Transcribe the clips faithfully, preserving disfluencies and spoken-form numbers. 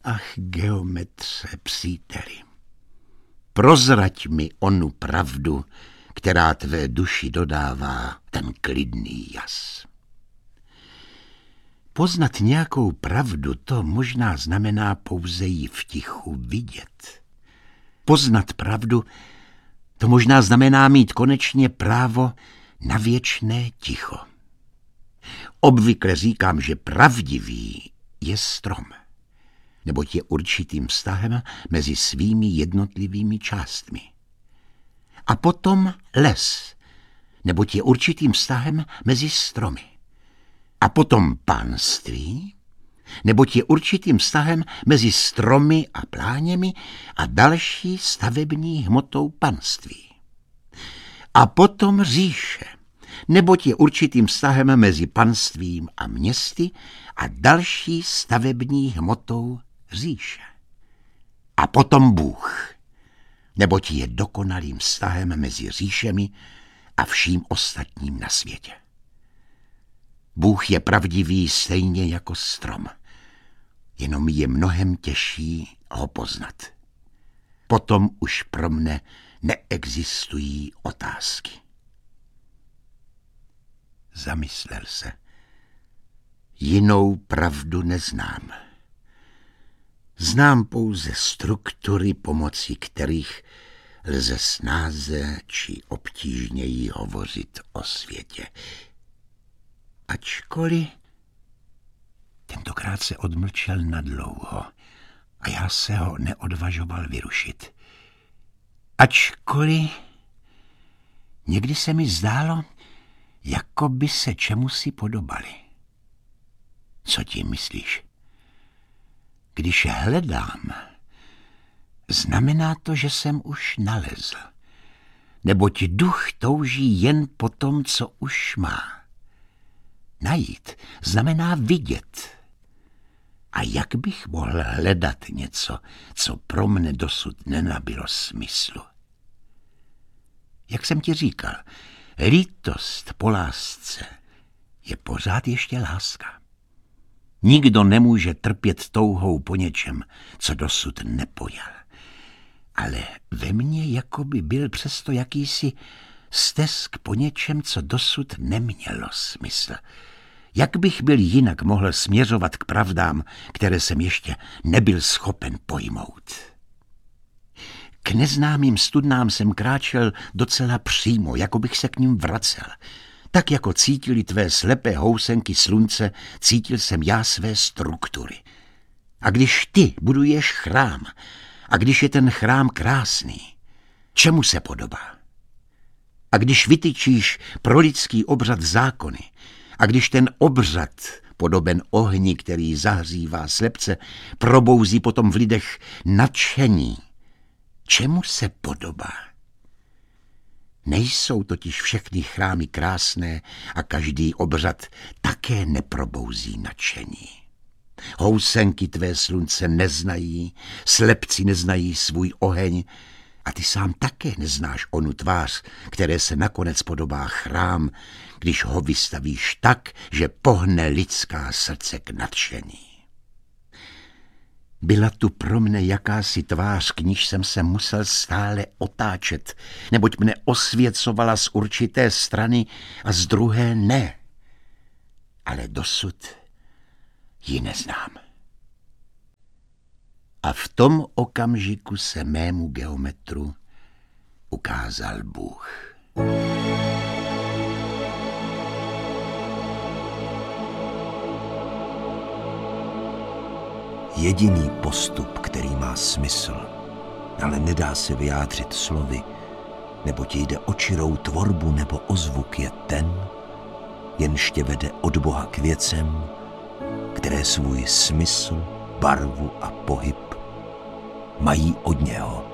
Ach, geometře, příteli, prozrať mi onu pravdu, která tvé duši dodává ten klidný jas. Poznat nějakou pravdu, to možná znamená pouze ji v tichu vidět. Poznat pravdu, to možná znamená mít konečně právo na věčné ticho. Obvykle říkám, že pravdivý je strom, neboť je určitým vztahem mezi svými jednotlivými částmi. A potom les, neboť je určitým vztahem mezi stromy. A potom panství, neboť je určitým vztahem mezi stromy a pláněmi a další stavební hmotou panství. A potom říše, neboť je určitým vztahem mezi panstvím a městy a další stavební hmotou říše. A potom Bůh, neboť je dokonalým vztahem mezi říšemi a vším ostatním na světě. Bůh je pravdivý stejně jako strom, jenom je mnohem těžší ho poznat. Potom už pro mne neexistují otázky. Zamyslel se. Jinou pravdu neznám. Znám pouze struktury, pomocí kterých lze snáze či obtížněji hovořit o světě. Ačkoliv tentokrát se odmlčel nadlouho a já se ho neodvažoval vyrušit. Ačkoliv někdy se mi zdálo, jako by se čemusi podobali. Co tím myslíš? Když hledám, znamená to, že jsem už nalezl. Neboť duch touží jen po tom, co už má. Najít znamená vidět. A jak bych mohl hledat něco, co pro mne dosud nenabylo smyslu? Jak jsem ti říkal, lítost po lásce je pořád ještě láska. Nikdo nemůže trpět touhou po něčem, co dosud nepojal. Ale ve mně jakoby byl přesto jakýsi stesk po něčem, co dosud nemělo smysl. Jak bych byl jinak mohl směřovat k pravdám, které jsem ještě nebyl schopen pojmout? K neznámým studnám jsem kráčel docela přímo, jako bych se k ním vracel. Tak jako cítili tvé slepé housenky slunce, cítil jsem já své struktury. A když ty buduješ chrám, a když je ten chrám krásný, čemu se podobá? A když vytyčíš pro lidský obřad zákony, a když ten obřad, podoben ohni, který zahřívá slepce, probouzí potom v lidech nadšení, čemu se podobá? Nejsou totiž všechny chrámy krásné a každý obřad také neprobouzí nadšení. Housenky tvé slunce neznají, slepci neznají svůj oheň a ty sám také neznáš onu tvář, které se nakonec podobá chrám, když ho vystavíš tak, že pohne lidská srdce k nadšení. Byla tu pro mne jakási tvář, k níž jsem se musel stále otáčet, neboť mne osvěcovala z určité strany a z druhé ne. Ale dosud ji neznám. A v tom okamžiku se mému geometru ukázal Bůh. Jediný postup, který má smysl, ale nedá se vyjádřit slovy, neboť jde o čirou tvorbu nebo o zvuk, je ten, jenž tě vede od Boha k věcem, které svůj smysl, barvu a pohyb mají od něho.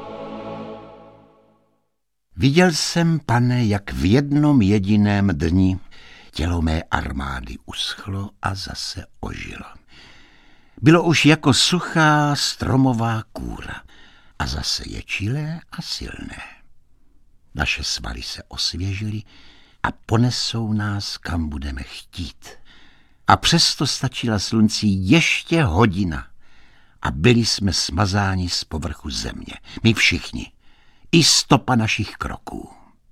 Viděl jsem, pane, jak v jednom jediném dni tělo mé armády uschlo a zase ožilo. Bylo už jako suchá stromová kůra a zase je čilé a silné. Naše svaly se osvěžily a ponesou nás, kam budeme chtít. A přesto stačila slunci ještě hodina a byli jsme smazáni z povrchu země. My všichni. I stopa našich kroků.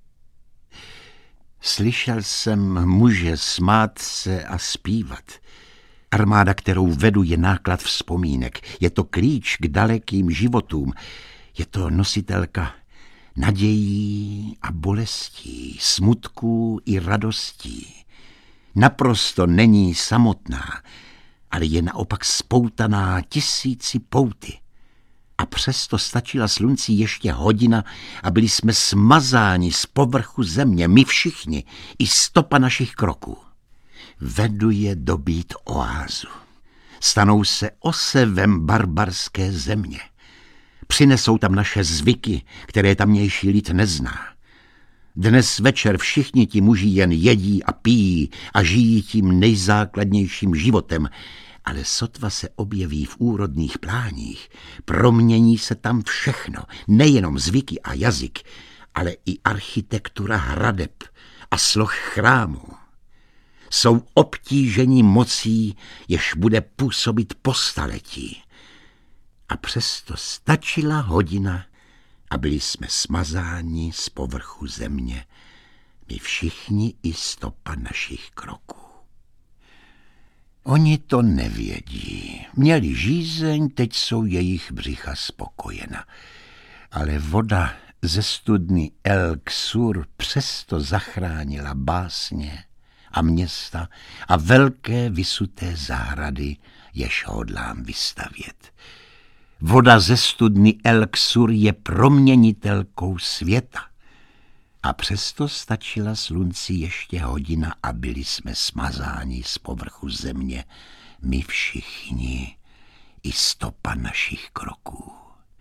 Slyšel jsem muže smát se a zpívat. Armáda, kterou vedu, je náklad vzpomínek. Je to klíč k dalekým životům. Je to nositelka nadějí a bolestí, smutků i radostí. Naprosto není samotná, ale je naopak spoutaná tisíci pouty. A přesto stačila slunci ještě hodina a byli jsme smazáni z povrchu země, my všichni, i stopa našich kroků. Vedu je dobít oázu. Stanou se osevem barbarské země. Přinesou tam naše zvyky, které tamnější lid nezná. Dnes večer všichni ti muži jen jedí a pijí a žijí tím nejzákladnějším životem, ale sotva se objeví v úrodných pláních, promění se tam všechno, nejenom zvyky a jazyk, ale i architektura hradeb a sloh chrámů. Jsou obtížení mocí, jež bude působit po staletí. A přesto stačila hodina a byli jsme smazáni z povrchu země, my všichni i stopa našich kroků. Oni to nevědí. Měli žízeň, teď jsou jejich břicha spokojena. Ale voda ze studny El Ksur přesto zachránila básně a města a velké vysuté zahrady, jež hodlám vystavět. Voda ze studny El Ksur je proměnitelkou světa. A přesto stačila slunci ještě hodina a byli jsme smazáni z povrchu země, my všichni, i stopa našich kroků.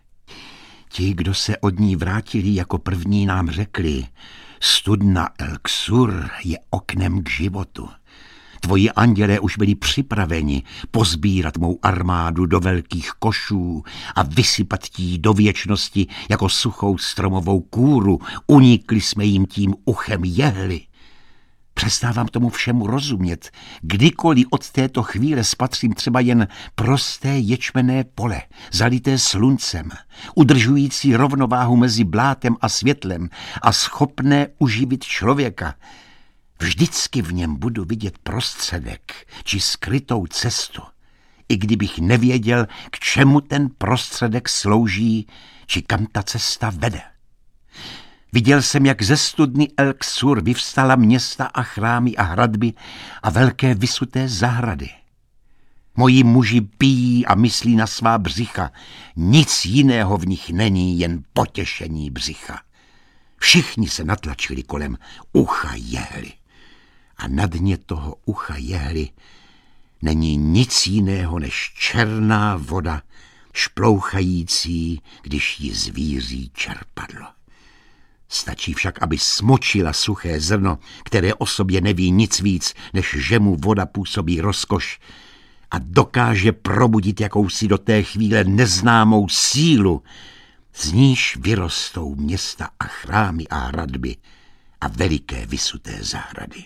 Ti, kdo se od ní vrátili jako první, nám řekli, studna El Ksur je oknem k životu. Tvoji andělé už byli připraveni pozbírat mou armádu do velkých košů a vysypat tí do věčnosti jako suchou stromovou kůru. Unikli jsme jim tím uchem jehly. Přestávám tomu všemu rozumět. Kdykoliv od této chvíle spatřím třeba jen prosté ječmenné pole, zalité sluncem, udržující rovnováhu mezi blátem a světlem a schopné uživit člověka, vždycky v něm budu vidět prostředek či skrytou cestu, i kdybych nevěděl, k čemu ten prostředek slouží, či kam ta cesta vede. Viděl jsem, jak ze studny El Ksur vyvstala města a chrámy a hradby a velké vysuté zahrady. Moji muži pijí a myslí na svá břicha. Nic jiného v nich není, jen potěšení břicha. Všichni se natlačili kolem ucha jehly. A na dně toho ucha jehly není nic jiného než černá voda, šplouchající, když ji zvíří čerpadlo. Stačí však, aby smočila suché zrno, které o sobě neví nic víc, než že mu voda působí rozkoš a dokáže probudit jakousi do té chvíle neznámou sílu, z níž vyrostou města a chrámy a hradby a veliké vysuté zahrady.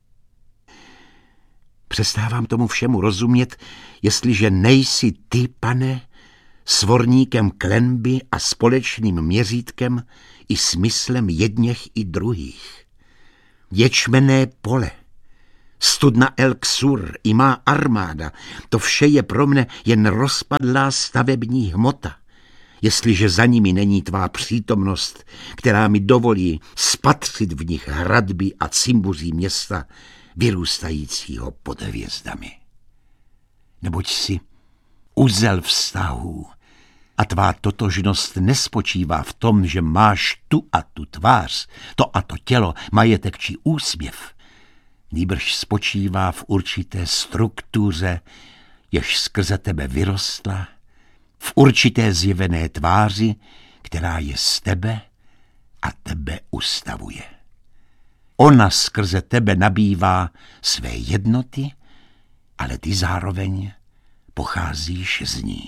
Přestávám tomu všemu rozumět, jestliže nejsi ty, pane, svorníkem klenby a společným měřítkem i smyslem jedněch i druhých. Ječmenné pole, studna El Ksur i má armáda, to vše je pro mne jen rozpadlá stavební hmota, jestliže za nimi není tvá přítomnost, která mi dovolí spatřit v nich hradby a cimbuří města, vyrůstajícího pod hvězdami. Neboť si uzel vztahů a tvá totožnost nespočívá v tom, že máš tu a tu tvář, to a to tělo, majetek či úsměv. Nýbrž spočívá v určité struktuře, jež skrze tebe vyrostla, v určité zjevené tváři, která je z tebe a tebe ustavuje. Ona skrze tebe nabývá své jednoty, ale ty zároveň pocházíš z ní.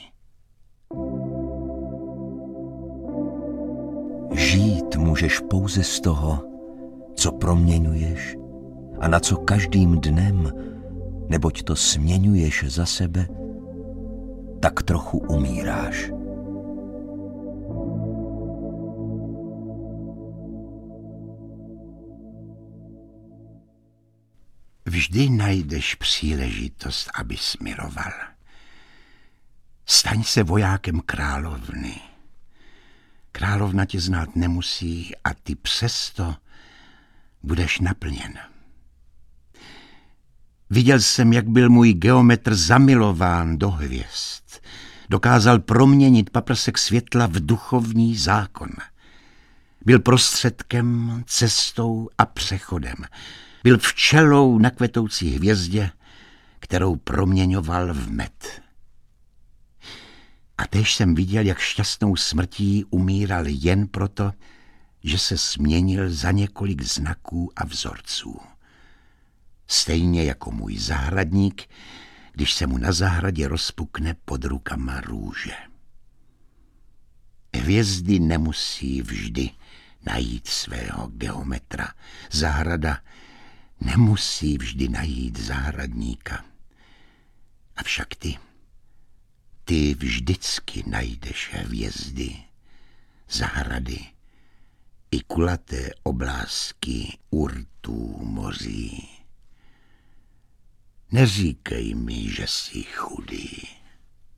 Žít můžeš pouze z toho, co proměňuješ a na co každým dnem, neboť to směňuješ za sebe, tak trochu umíráš. Vždy najdeš příležitost, abys miloval. Staň se vojákem královny. Královna tě znát nemusí a ty přesto budeš naplněn. Viděl jsem, jak byl můj geometr zamilován do hvězd. Dokázal proměnit paprsek světla v duchovní zákon. Byl prostředkem, cestou a přechodem. Byl včelou na kvetoucí hvězdě, kterou proměňoval v med. A též jsem viděl, jak šťastnou smrtí umíral jen proto, že se směnil za několik znaků a vzorců. Stejně jako můj zahradník, když se mu na zahradě rozpukne pod rukama růže. Hvězdy nemusí vždy najít svého geometra. Zahrada nemusí vždy najít zahradníka. Avšak ty, ty vždycky najdeš hvězdy, zahrady i kulaté oblázky urtů moří. Neříkej mi, že jsi chudý.